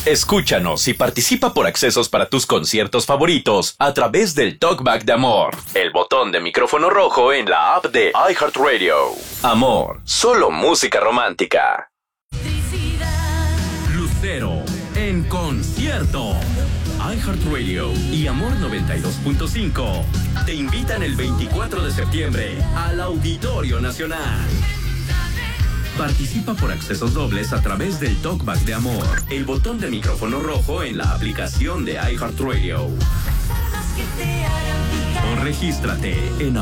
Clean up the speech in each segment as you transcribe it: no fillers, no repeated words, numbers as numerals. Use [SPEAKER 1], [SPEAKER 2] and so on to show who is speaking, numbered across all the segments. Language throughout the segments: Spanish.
[SPEAKER 1] Escúchanos y participa por accesos para tus conciertos favoritos a través del Talkback de Amor, el botón de micrófono rojo en la app de iHeartRadio. Amor, solo música romántica. Lucero en concierto. iHeartRadio y Amor 92.5 te invitan el 24 de septiembre al Auditorio Nacional. Participa por accesos dobles a través del Talkback de Amor, el botón de micrófono rojo en la aplicación de iHeartRadio. O regístrate en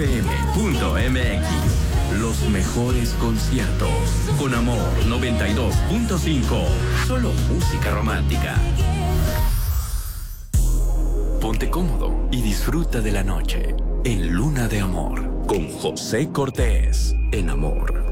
[SPEAKER 1] amorfm.mx. Los mejores conciertos con Amor 92.5. Solo música romántica. Ponte cómodo y disfruta de la noche en Luna de Amor con José Cortés en Amor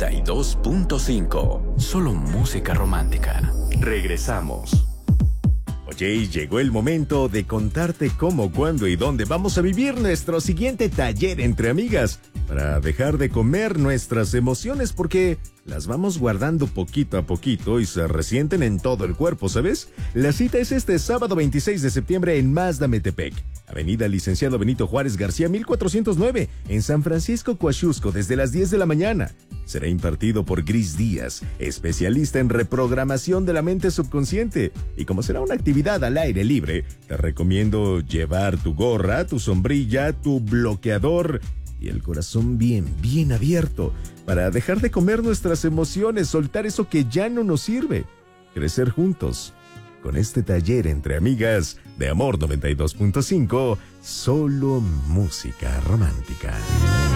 [SPEAKER 1] 92.5. Solo música romántica. Regresamos.
[SPEAKER 2] Oye, y llegó el momento de contarte cómo, cuándo y dónde vamos a vivir nuestro siguiente taller entre amigas para dejar de comer nuestras emociones, porque las vamos guardando poquito a poquito y se resienten en todo el cuerpo, ¿sabes? La cita es este sábado 26 de septiembre en Mazda Metepec, Avenida Licenciado Benito Juárez García 1409, en San Francisco Coaxusco, desde las 10 de la mañana. Será impartido por Gris Díaz, especialista en reprogramación de la mente subconsciente. Y como será una actividad al aire libre, te recomiendo llevar tu gorra, tu sombrilla, tu bloqueador y el corazón bien abierto para dejar de comer nuestras emociones, soltar eso que ya no nos sirve, crecer juntos. Con este taller entre amigas de Amor 92.5, solo música romántica.